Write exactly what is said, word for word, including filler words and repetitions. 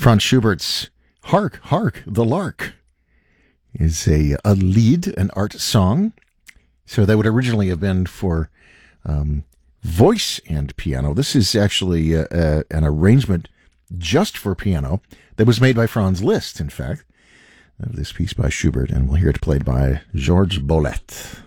Franz Schubert's Hark, Hark, the Lark is a, a lied, an art song. So that would originally have been for um, voice and piano. This is actually a, a, an arrangement just for piano that was made by Franz Liszt, in fact, of this piece by Schubert, and we'll hear it played by Georges Bolet.